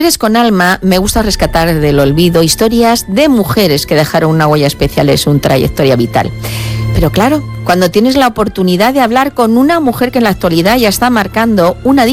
Mujeres con alma, me gusta rescatar del olvido historias de mujeres que dejaron una huella especial en su trayectoria vital. Pero claro, cuando tienes la oportunidad de hablar con una mujer que en la actualidad ya está marcando una